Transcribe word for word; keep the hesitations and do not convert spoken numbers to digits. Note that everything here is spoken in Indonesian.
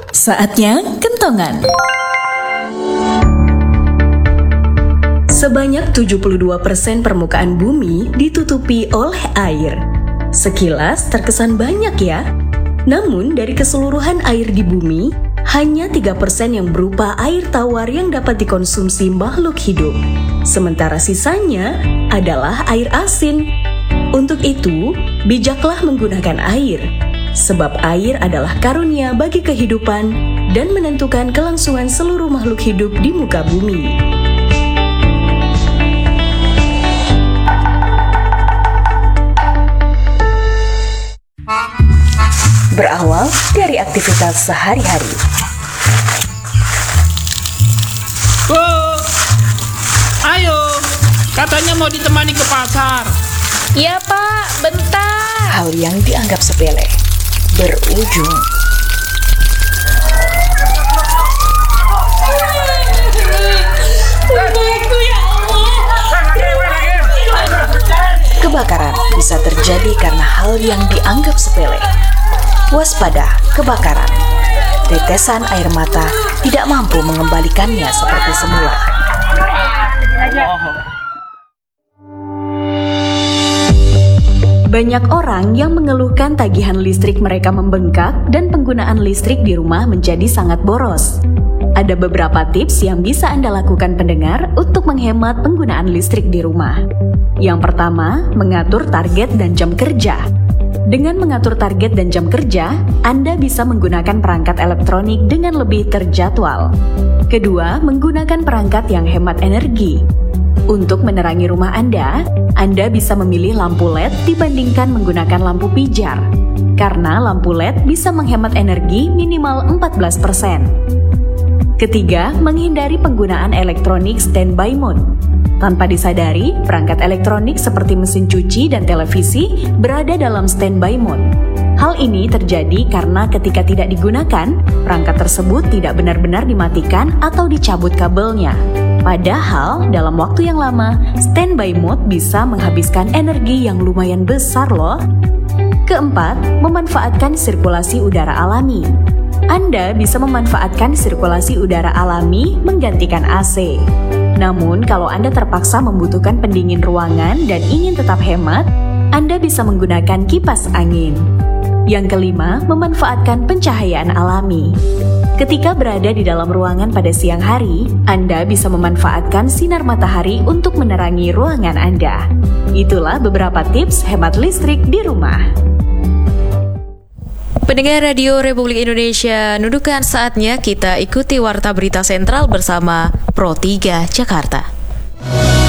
Saatnya kentongan. Sebanyak tujuh puluh dua persen permukaan bumi ditutupi oleh air. Sekilas terkesan banyak ya. Namun dari keseluruhan air di bumi, hanya tiga persen yang berupa air tawar yang dapat dikonsumsi makhluk hidup. Sementara sisanya adalah air asin. Untuk itu, bijaklah menggunakan air. Sebab air adalah karunia bagi kehidupan dan menentukan kelangsungan seluruh makhluk hidup di muka bumi. Berawal dari aktivitas sehari-hari. Oh, ayo, katanya mau ditemani ke pasar. Iya Pak, bentar. Hal yang dianggap sepele berujung kebakaran bisa terjadi karena hal yang dianggap sepele. Waspada kebakaran. Tetesan air mata tidak mampu mengembalikannya seperti semula. Banyak orang yang mengeluhkan tagihan listrik mereka membengkak dan penggunaan listrik di rumah menjadi sangat boros. Ada beberapa tips yang bisa Anda lakukan pendengar untuk menghemat penggunaan listrik di rumah. Yang pertama, mengatur target dan jam kerja. Dengan mengatur target dan jam kerja, Anda bisa menggunakan perangkat elektronik dengan lebih terjadwal. Kedua, menggunakan perangkat yang hemat energi. Untuk menerangi rumah Anda, Anda bisa memilih lampu L E D dibandingkan menggunakan lampu pijar. Karena lampu L E D bisa menghemat energi minimal empat belas persen. Ketiga, menghindari penggunaan elektronik standby mode. Tanpa disadari, perangkat elektronik seperti mesin cuci dan televisi berada dalam standby mode. Hal ini terjadi karena ketika tidak digunakan, perangkat tersebut tidak benar-benar dimatikan atau dicabut kabelnya. Padahal, dalam waktu yang lama, standby mode bisa menghabiskan energi yang lumayan besar loh. Keempat, memanfaatkan sirkulasi udara alami. Anda bisa memanfaatkan sirkulasi udara alami menggantikan A C. Namun, kalau Anda terpaksa membutuhkan pendingin ruangan dan ingin tetap hemat, Anda bisa menggunakan kipas angin. Yang kelima, memanfaatkan pencahayaan alami. Ketika berada di dalam ruangan pada siang hari, Anda bisa memanfaatkan sinar matahari untuk menerangi ruangan Anda. Itulah beberapa tips hemat listrik di rumah. Pendengar Radio Republik Indonesia, nudukan saatnya kita ikuti Warta Berita Sentral bersama Pro tiga Jakarta.